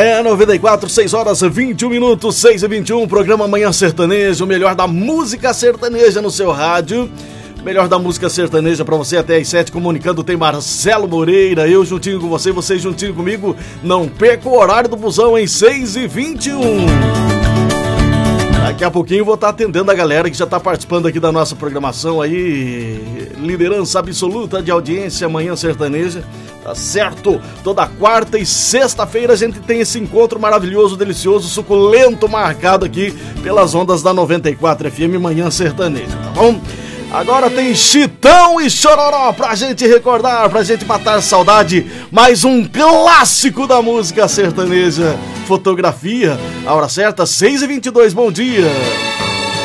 É 94, 6 horas 21 minutos, 6 e 21, programa Manhã Sertaneja, o melhor da música sertaneja no seu rádio. Melhor da música sertaneja pra você até às 7, comunicando tem Marcelo Moreira, eu juntinho com você, você juntinho comigo. Não perca o horário do busão em 6 e 21. Daqui a pouquinho eu vou estar atendendo a galera que já está participando aqui da nossa programação aí. Liderança absoluta de audiência Manhã Sertaneja, tá certo? Toda quarta e sexta-feira a gente tem esse encontro maravilhoso, delicioso, suculento marcado aqui pelas ondas da 94 FM Manhã Sertaneja, tá bom? Agora tem Chitão e Chororó pra gente recordar, pra gente matar saudade. Mais um clássico da música sertaneja. Fotografia, a hora certa, 6h22, bom dia.